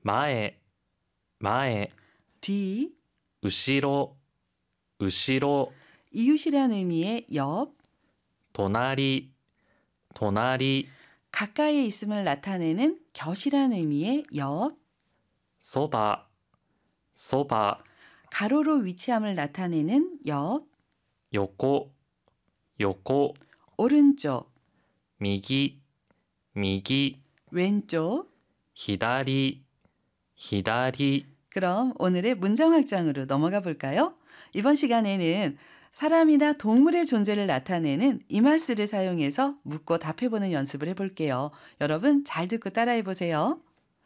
前、前、 뒤, 後ろ、後ろ、 이웃이라는 의미의 옆, 隣、隣、 가까이에 있음을 나타내는 곁이라는 의미의 옆, そば、そば、 가로로 위치함을 나타내는 옆, 横、横、 오른쪽, 右、右、 왼쪽. 左、左、 그럼 오늘의 문장 확장으로 넘어가 볼까요? 이번 시간에는 사람이나 동물의 존재를 나타내는 이마스를 사용해서 묻고 답해보는 연습을 해볼게요. 여러분 잘 듣고 따라해 보세요.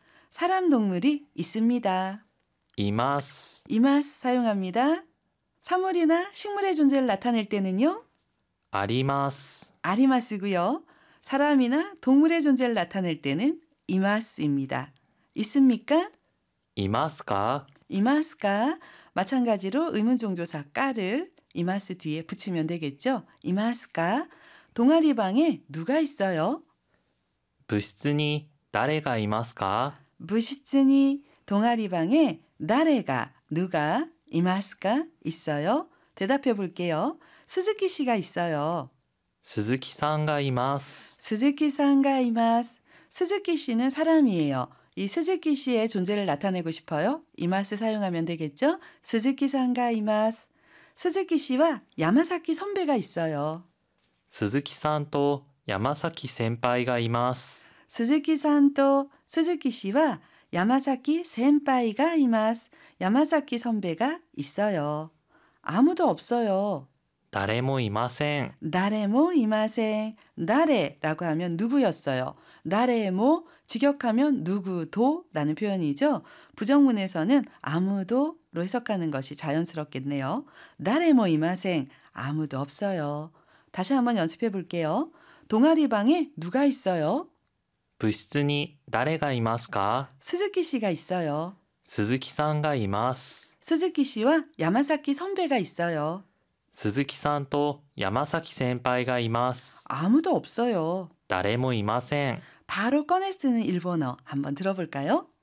사람, 동물이 있습니다. います。 이마스 사용합니다. 사물이나 식물의 존재를 나타낼 때는요. あります。 아리마스고요. 사람이나 동물의 존재를 나타낼 때는 이마스입니다. 있습니까? いますか 이마스가 마찬가지로 의문종조사 까를 이마스 뒤에 붙이면 되겠죠. 이마스가 동아리방에 누가 있어요? 部室に誰がいますか 부시츠니 동아리방에 나래가 누가 이마스가 있어요? 대답해 볼게요. 스즈키 씨가 있어요. 鈴木さんがいます。 스즈키 상가 이마스. 스즈키 씨는 사람이에요. 이 스즈키 씨의 존재를 나타내고 싶어요? 이마스 사용하면 되겠죠? 스즈키 상가 이마스. 스즈키 씨와 야마사키 선배가 있어요. 鈴木さんと山崎先輩がいます。 스즈키 산또 스즈키 씨와 야마사키 센파이가 이마스. 야마사키 선배가 있어요. 아무도 없어요. 誰もいません。 나레모 이마생. 나레라고 하면 누구였어요. 나레모 직역하면 누구도라는 표현이죠. 부정문에서는 아무도로 해석하는 것이 자연스럽겠네요. 나레모 이마생. 아무도 없어요. 다시 한번 연습해 볼게요. 동아리방에 누가 있어요? 部室に誰がいますか 스즈키 씨가 있어요. 鈴木さんがいます。 스즈키 씨와 야마사키 선배가 있어요. 鈴木さんと山崎先輩がいます。 아무도 없어요. 誰もいません。 바로 꺼내 쓰는 일본어 한번 들어볼까요?